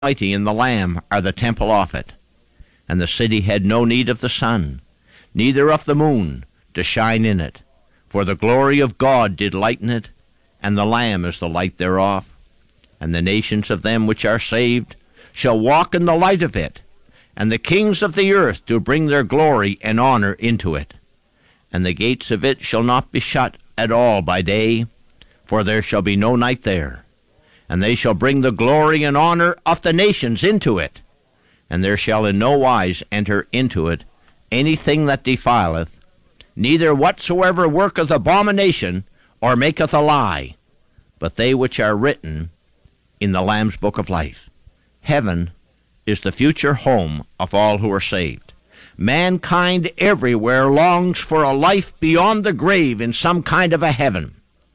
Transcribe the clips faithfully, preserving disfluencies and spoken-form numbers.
Almighty and the Lamb are the temple of it. And the city had no need of the sun, neither of the moon, to shine in it. For the glory of God did lighten it, and the Lamb is the light thereof. And the nations of them which are saved shall walk in the light of it, and the kings of the earth do bring their glory and honor into it. And the gates of it shall not be shut at all by day, for there shall be no night there. And they shall bring the glory and honor of the nations into it. And there shall in no wise enter into it anything that defileth, neither whatsoever worketh abomination, or maketh a lie, but they which are written in the Lamb's book of life. Heaven is the future home of all who are saved. Mankind everywhere longs for a life beyond the grave in some kind of a heaven.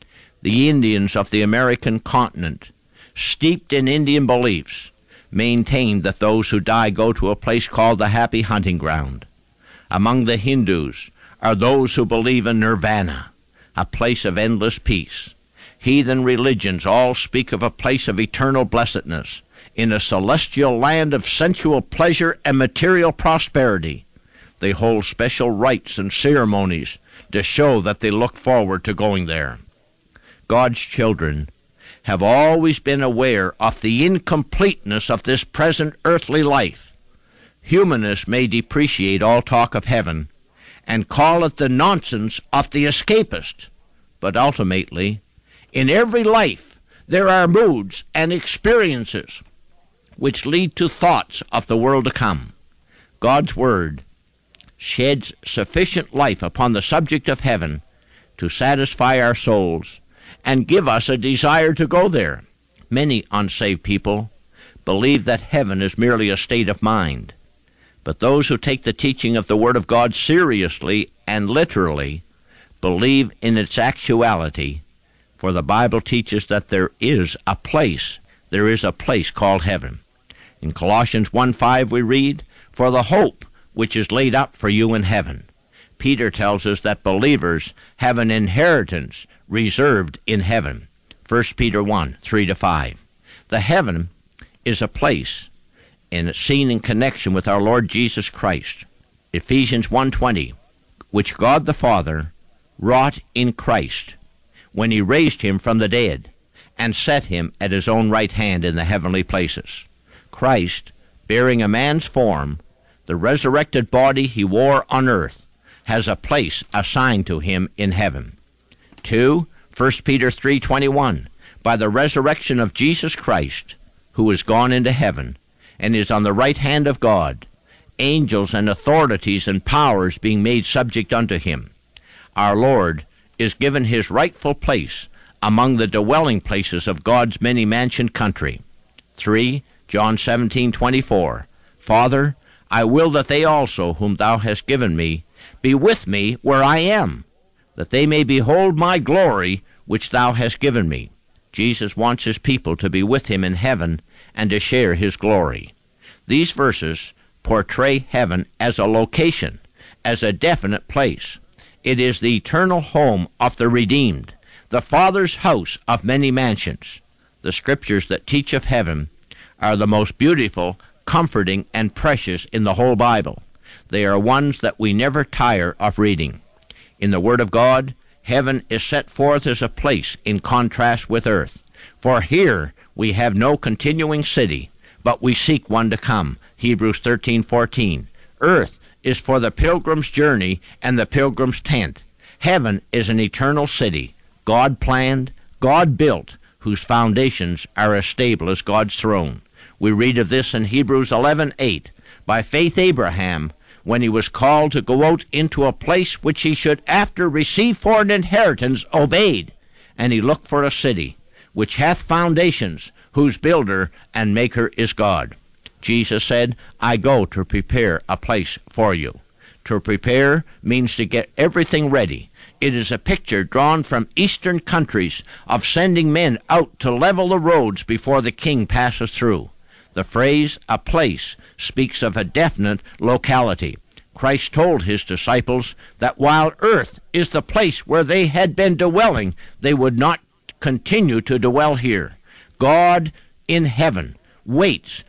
The Indians of the American continent, steeped in Indian beliefs, maintain that those who die go to a place called the happy hunting ground. Among the Hindus are those who believe in nirvana, a place of endless peace. Heathen religions all speak of a place of eternal blessedness, in a celestial land of sensual pleasure and material prosperity. They hold special rites and ceremonies to show that they look forward to going there. God's children have always been aware of the incompleteness of this present earthly life. Humanists may depreciate all talk of heaven and call it the nonsense of the escapist, but ultimately, in every life there are moods and experiences which lead to thoughts of the world to come. God's Word sheds sufficient light upon the subject of heaven to satisfy our souls and give us a desire to go there. Many unsaved people believe that heaven is merely a state of mind, but those who take the teaching of the Word of God seriously and literally believe in its actuality, for the Bible teaches that there is a place, there is a place called heaven. In Colossians one five we read, "For the hope which is laid up for you in heaven." Peter tells us that believers have an inheritance reserved in heaven. First Peter one three to five. The heaven is a place and it's seen in connection with our Lord Jesus Christ. Ephesians one twenty, which God the Father wrought in Christ when he raised him from the dead and set him at his own right hand in the heavenly places. Christ, bearing a man's form, the resurrected body he wore on earth, has a place assigned to him in heaven. Two, First Peter three twenty-one, by the resurrection of Jesus Christ, who is gone into heaven, and is on the right hand of God, angels and authorities and powers being made subject unto him. Our Lord is given his rightful place among the dwelling places of God's many-mansioned country. Three, John seventeen twenty-four, Father, I will that they also, whom thou hast given me, be with me where I am, that they may behold my glory which thou hast given me. Jesus wants his people to be with him in heaven and to share his glory. These verses portray heaven as a location, as a definite place. It is the eternal home of the redeemed, the Father's house of many mansions. The scriptures that teach of heaven are the most beautiful, comforting, and precious in the whole Bible. They are ones that we never tire of reading. In the Word of God, heaven is set forth as a place in contrast with earth. For here we have no continuing city, but we seek one to come. Hebrews thirteen fourteen. Earth is for the pilgrim's journey and the pilgrim's tent. Heaven is an eternal city, God planned, God built, whose foundations are as stable as God's throne. We read of this in Hebrews eleven eight. By faith Abraham, when he was called to go out into a place which he should after receive for an inheritance, obeyed, and he looked for a city, which hath foundations, whose builder and maker is God. Jesus said, I go to prepare a place for you. To prepare means to get everything ready. It is a picture drawn from eastern countries of sending men out to level the roads before the king passes through. The phrase, a place, speaks of a definite locality. Christ told his disciples that while earth is the place where they had been dwelling, they would not continue to dwell here. God in heaven waits